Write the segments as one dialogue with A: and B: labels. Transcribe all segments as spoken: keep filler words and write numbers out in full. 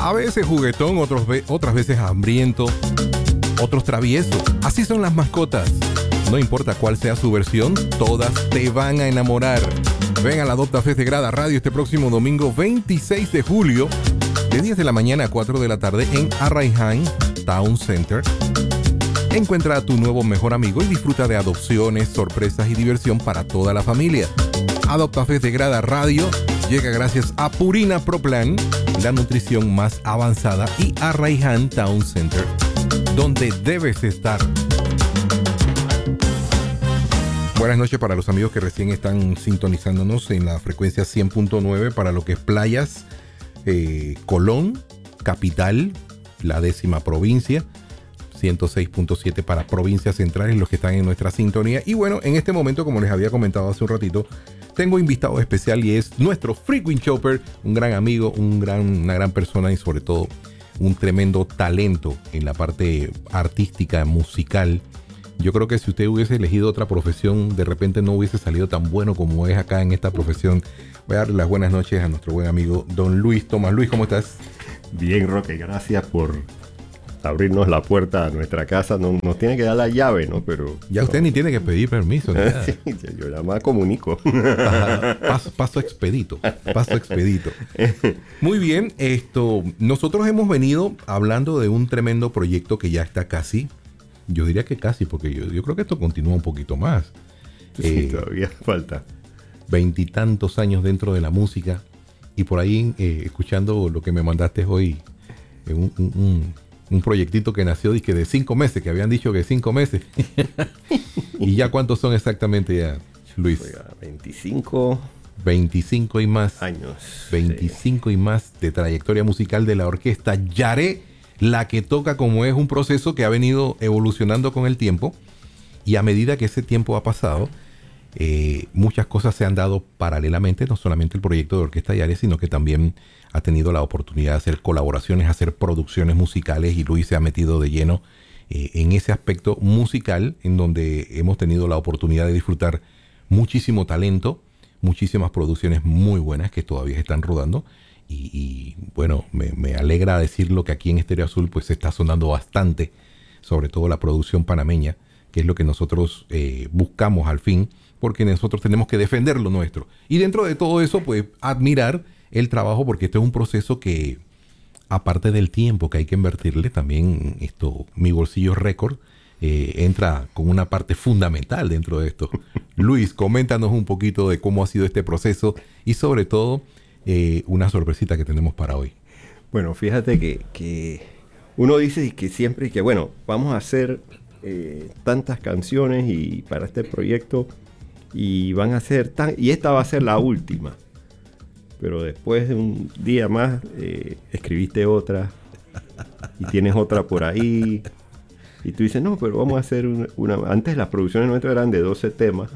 A: A veces juguetón, otros ve- otras veces hambriento, otros travieso. Así son las mascotas. No importa cuál sea su versión, todas te van a enamorar. Ven a la Adopta Fest de Grada Radio este próximo domingo veintiséis de julio, de diez de la mañana a cuatro de la tarde en Arraiján Town Center. Encuentra a tu nuevo mejor amigo y disfruta de adopciones, sorpresas y diversión para toda la familia. Adopta Fest de Grada Radio llega gracias a Purina Pro Plan, la nutrición más avanzada, y Arraiján Town Center, donde debes estar. Buenas noches para los amigos que recién están sintonizándonos en la frecuencia cien punto nueve para lo que es Playas, eh, Colón, Capital, la décima provincia, ciento seis punto siete para provincias centrales, los que están en nuestra sintonía. Y bueno, en este momento, como les había comentado hace un ratito, tengo invitado especial y es nuestro Frequent Chopper, un gran amigo, un gran, una gran persona y sobre todo un tremendo talento en la parte artística, musical. Yo creo que si usted hubiese elegido otra profesión, de repente no hubiese salido tan bueno como es acá en esta profesión. Voy a darle las buenas noches a nuestro buen amigo Don Luis Tomás. Luis, ¿cómo estás?
B: Bien, Roque, gracias por abrirnos la puerta a nuestra casa. No, nos tiene que dar la llave, ¿no? Pero
A: ya usted
B: no.
A: Ni tiene que pedir permiso.
B: Sí, yo nada más comunico.
A: Ajá, paso, paso expedito, paso expedito. Muy bien, esto, nosotros hemos venido hablando de un tremendo proyecto que ya está casi, yo diría que casi, porque yo, yo creo que esto continúa un poquito más.
B: Sí,
A: eh,
B: todavía falta.
A: Veintitantos años dentro de la música y por ahí eh, escuchando lo que me mandaste hoy, eh, un, un, un, un proyectito que nació de, que de cinco meses, que habían dicho que cinco meses. ¿Y ya cuántos son exactamente ya, Luis?
B: Oiga, veinticinco
A: veinticinco y más
B: años.
A: veinticinco sí. Y más de trayectoria musical de la orquesta Yaré, la que toca, como es un proceso que ha venido evolucionando con el tiempo, y a medida que ese tiempo ha pasado, eh, muchas cosas se han dado paralelamente, no solamente el proyecto de Orquesta Yaré, sino que también ha tenido la oportunidad de hacer colaboraciones, hacer producciones musicales, y Luis se ha metido de lleno eh, en ese aspecto musical, en donde hemos tenido la oportunidad de disfrutar muchísimo talento, muchísimas producciones muy buenas que todavía están rodando. Y, y bueno, me, me alegra decirlo que aquí en Estéreo Azul pues se está sonando bastante, sobre todo la producción panameña, que es lo que nosotros eh, buscamos al fin, porque nosotros tenemos que defender lo nuestro. Y dentro de todo eso, pues admirar el trabajo, porque este es un proceso que, aparte del tiempo que hay que invertirle, también esto, Mi Bolsillo Record eh, entra con una parte fundamental dentro de esto. Luis, coméntanos un poquito de cómo ha sido este proceso y sobre todo Eh, una sorpresita que tenemos para hoy.
B: Bueno, fíjate que, que uno dice que siempre que, bueno, vamos a hacer eh, tantas canciones y para este proyecto y van a ser tan, y esta va a ser la última. Pero después de un día más eh, escribiste otra y tienes otra por ahí y tú dices, no, pero vamos a hacer una, una antes las producciones nuestras eran de doce temas.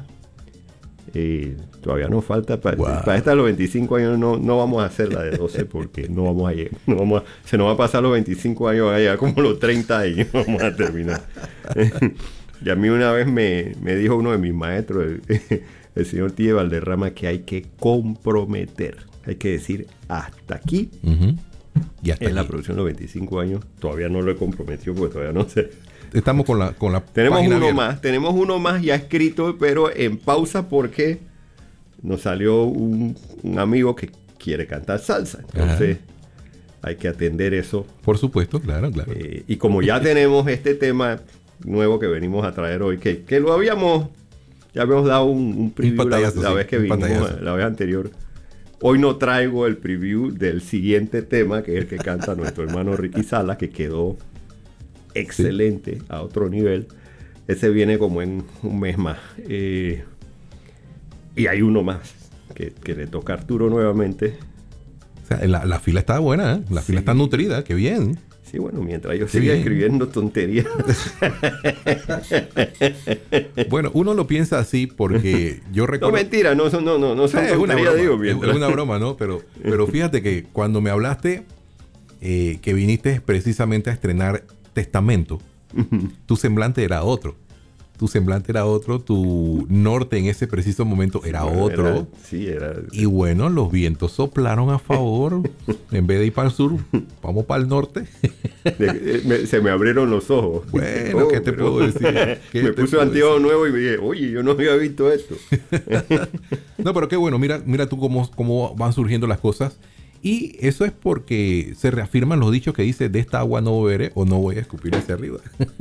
B: Eh, todavía nos falta para,
A: wow.
B: para esta los veinticinco años no, no vamos a hacer la de doce porque no vamos a llegar, no vamos a, se nos va a pasar los veinticinco años, va a llegar como los treinta y no vamos a terminar. Y a mí una vez me, me dijo uno de mis maestros, el, el señor Tíe Valderrama, que hay que comprometer, hay que decir hasta aquí.
A: Uh-huh. Y hasta
B: en
A: aquí.
B: La producción de los veinticinco años todavía no lo he comprometido porque todavía no sé.
A: Estamos con la con la
B: tenemos uno
A: abierta.
B: más, tenemos uno más ya escrito, pero en pausa porque nos salió un, un amigo que quiere cantar salsa. Entonces Ajá. hay que atender eso.
A: Por supuesto, claro, claro.
B: Eh, y como ya tenemos este tema nuevo que venimos a traer hoy, que, que lo habíamos, ya habíamos dado un, un preview un la, la sí, vez que vinimos, pantallazo. La vez anterior. Hoy no traigo el preview del siguiente tema, que es el que canta nuestro hermano Ricky Salas, que quedó excelente, sí. A otro nivel. Ese viene como en un mes más. Eh, y hay uno más que, que le toca a Arturo nuevamente.
A: O sea, la, la fila está buena, ¿eh? La sí. fila está nutrida, qué bien.
B: Sí, bueno, mientras yo
A: qué
B: siga
A: bien.
B: escribiendo tonterías.
A: Bueno, uno lo piensa así porque yo recuerdo...
B: No, mentira, no, no, no, no son
A: eh, es una
B: tonterías,
A: broma,
B: digo. Mientras...
A: Es una broma, ¿no? Pero, pero fíjate que cuando me hablaste eh, que viniste precisamente a estrenar Testamento, tu semblante era otro. tu semblante era otro, tu norte en ese preciso momento era
B: Bueno,
A: otro.
B: era- sí, era.
A: Y bueno, los vientos soplaron a favor. En vez de ir para el sur, vamos para el norte.
B: de- me- se me abrieron los ojos.
A: Bueno, ¿qué te puedo decir? ¿Qué
B: Me
A: te
B: puse
A: puedo
B: anteojo
A: decir?
B: nuevo y me dije, oye, yo no había visto esto.
A: No, pero qué bueno, mira, mira tú cómo, cómo van surgiendo las cosas. Y eso es porque se reafirman los dichos que dice, de esta agua no beberé o no voy a escupir hacia arriba.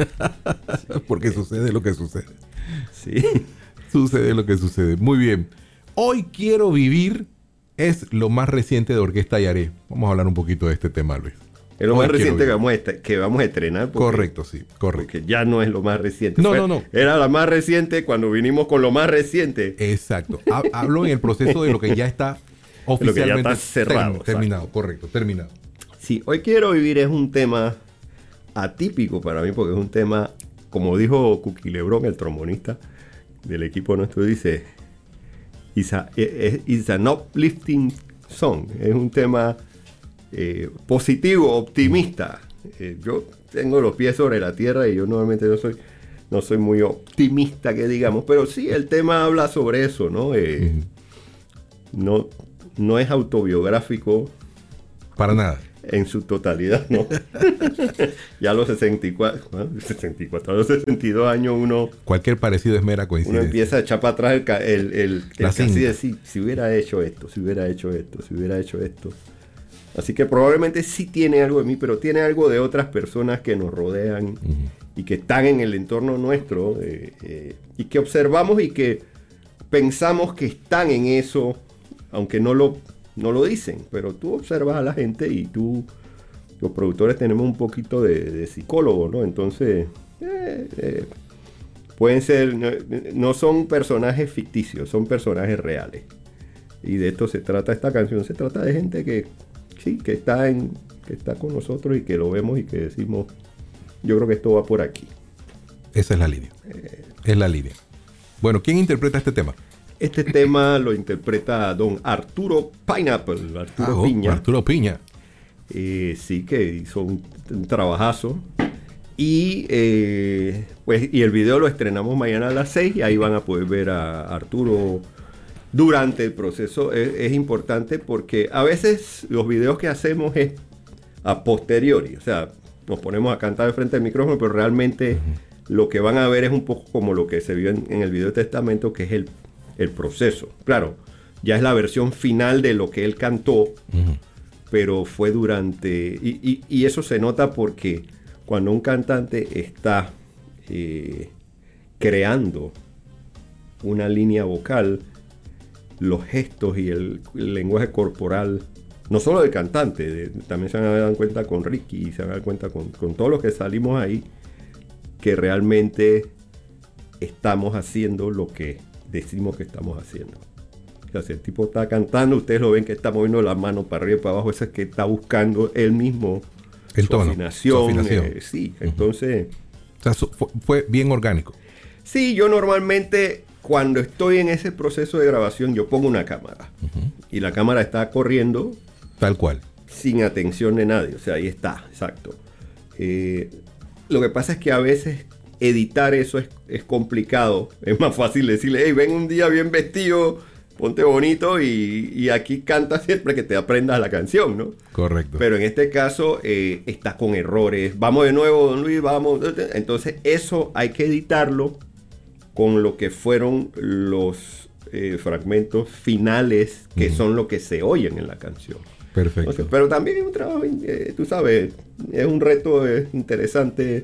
A: Porque sucede lo que sucede.
B: Sí.
A: Sucede lo que sucede. Muy bien. Hoy quiero vivir es lo más reciente de Orquesta Yaré. Vamos a hablar un poquito de este tema, Luis.
B: Es lo
A: Hoy
B: más
A: quiero
B: reciente que
A: vivir.
B: vamos, a est- que vamos a estrenar. porque-
A: Correcto, sí, correcto.
B: Porque ya no es lo más reciente.
A: No,
B: Fue-
A: no, no.
B: Era la más reciente cuando vinimos con lo más reciente.
A: Exacto. Ha- Hablo en el proceso de lo que ya está
B: Lo que ya
A: oficialmente
B: está cerrado,
A: term- terminado. Correcto, terminado.
B: Sí, hoy quiero vivir es un tema atípico para mí porque es un tema, como dijo Cookie Lebron, el trombonista del equipo nuestro, dice, it's, a, es- it's an uplifting song. Es un tema eh, positivo, optimista. Eh, yo tengo los pies sobre la tierra y yo normalmente no soy, no soy muy optimista, que digamos, pero sí, el tema habla sobre eso, ¿no? Eh,
A: Ujú.
B: no, no es autobiográfico
A: Para nada.
B: en su totalidad, ¿no? Ya a los sesenta y cuatro, ¿no? sesenta y cuatro, a los sesenta y dos años uno,
A: Cualquier parecido es mera
B: uno
A: coincidencia.
B: empieza a echar para atrás el, ca- el, el, el
A: La
B: casi
A: cinta.
B: decir, si hubiera hecho esto, si hubiera hecho esto, si hubiera hecho esto. Así que probablemente sí tiene algo de mí, pero tiene algo de otras personas que nos rodean
A: Ujú.
B: y que están en el entorno nuestro eh, eh, y que observamos y que pensamos que están en eso, aunque no lo, no lo dicen, pero tú observas a la gente y tú, los productores tenemos un poquito de, de psicólogo, ¿no? Entonces, eh, eh, pueden ser, no, no son personajes ficticios, son personajes reales. Y de esto se trata esta canción, se trata de gente que, sí, que está, en, que está con nosotros y que lo vemos y que decimos, yo creo que esto va por aquí.
A: Esa es la línea. Es la línea. Bueno, ¿quién interpreta este tema?
B: Este tema lo interpreta don Arturo Pineapple, Arturo
A: Ah, oh,
B: Piña.
A: Arturo Piña.
B: Eh, sí, que hizo un, un trabajazo. Y, eh, pues, y el video lo estrenamos mañana a las seis y ahí van a poder ver a Arturo durante el proceso. Es, es importante porque a veces los videos que hacemos es a posteriori. O sea, nos ponemos a cantar de frente al micrófono, pero realmente uh-huh. lo que van a ver es un poco como lo que se vio en, en el video de Testamento, que es el, el proceso. Claro, ya es la versión final de lo que él cantó.
A: Uh-huh.
B: Pero fue durante... Y, y, y eso se nota porque cuando un cantante está eh, creando una línea vocal, los gestos y el, el lenguaje corporal, no solo del cantante, de, también se van a dar cuenta con Ricky y se van a dar cuenta con, con todos los que salimos ahí, que realmente estamos haciendo lo que decimos que estamos haciendo. O sea, si el tipo está cantando, ustedes lo ven que está moviendo las manos para arriba y para abajo, eso es que está buscando él mismo
A: el
B: su
A: tono,
B: afinación.
A: su afinación.
B: Eh, sí, entonces...
A: O sea, su- fue, fue bien orgánico.
B: Sí, yo normalmente cuando estoy en ese proceso de grabación, yo pongo una cámara.
A: Uh-huh.
B: Y la cámara está corriendo
A: Tal cual.
B: sin atención de nadie. O sea, ahí está, exacto. Eh, lo que pasa es que a veces editar eso es, es complicado. Es más fácil decirle, hey, ven un día bien vestido, ponte bonito y, y aquí canta siempre que te aprendas la canción, ¿no?
A: Correcto.
B: Pero en este caso eh, está con errores. Vamos de nuevo, don Luis, vamos. Entonces eso hay que editarlo con lo que fueron los eh, fragmentos finales, que
A: Ujú.
B: son lo que se oyen en la canción.
A: Perfecto.
B: Entonces, pero también es un trabajo, eh, tú sabes, es un reto eh, interesante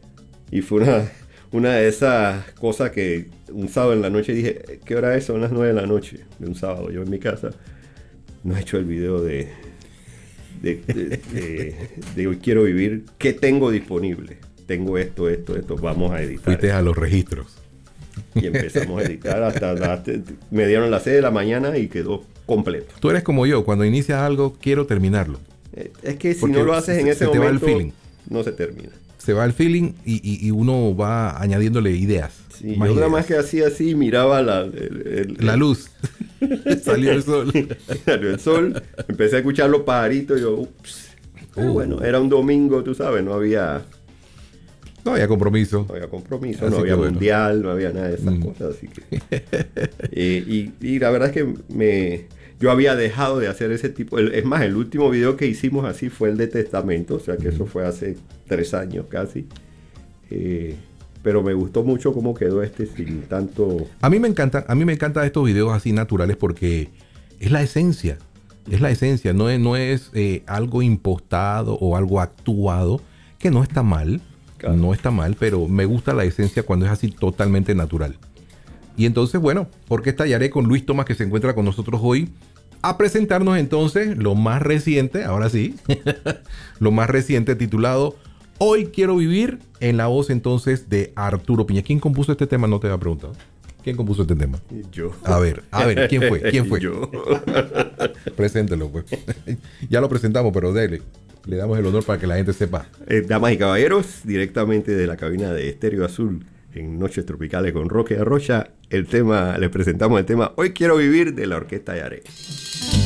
B: y fue una, una de esas cosas que un sábado en la noche dije, ¿qué hora es? Son las nueve de la noche de un sábado, yo en mi casa. No he hecho el video de, de, de, de- de Hoy Quiero Vivir. ¿Qué tengo disponible? Tengo esto, esto, esto, vamos a editar.
A: Fuiste a los registros.
B: Y empezamos a editar hasta, hasta me dieron las seis de la mañana y quedó completo.
A: Tú eres como yo, cuando inicias algo, quiero terminarlo.
B: Eh, Es que si
A: Porque
B: no lo haces en
A: se-
B: ese
A: se te va el
B: momento,
A: feeling.
B: no se termina.
A: Se va el feeling y, y- y uno va añadiéndole ideas.
B: Sí,
A: más
B: yo nada
A: ideas.
B: más que hacía así, miraba la, el, el-
A: La luz. Salió el sol.
B: salió el sol, empecé a escuchar los pajaritos y yo, ups. Pero
A: Uh.
B: bueno, era un domingo, tú sabes, no había,
A: No había compromiso.
B: No había compromiso,
A: Así
B: no había
A: bueno.
B: mundial, no había nada de esas
A: Mm.
B: cosas. Así que, eh, y, y la verdad es que me, yo había dejado de hacer ese tipo. El, es más, el último video que hicimos así fue el de Testamento, o sea que eso fue hace tres años casi. Eh, pero me gustó mucho cómo quedó este sin tanto.
A: A mí me encanta, a mí me encantan estos videos así naturales porque es la esencia. Es la esencia, no es, no es eh, algo impostado o algo actuado, que no está mal,
B: Claro.
A: no está mal, pero me gusta la esencia cuando es así totalmente natural. Y entonces, bueno, porque estallaré con Luis Tomás, que se encuentra con nosotros hoy, a presentarnos entonces lo más reciente, ahora sí, lo más reciente titulado Hoy Quiero Vivir, en la voz entonces de Arturo Piña. ¿Quién compuso este tema? No te había preguntado. ¿Quién compuso este tema?
B: Yo.
A: A ver, a ver, ¿quién fue? ¿Quién fue?
B: Yo.
A: Preséntelo, pues. Ya lo presentamos, pero dele. Le damos el honor para que la gente sepa.
B: Eh, damas y caballeros, directamente de la cabina de Estéreo Azul en Noches Tropicales con Roque Arrocha, el tema, les presentamos el tema Hoy Quiero Vivir de la Orquesta Yaré.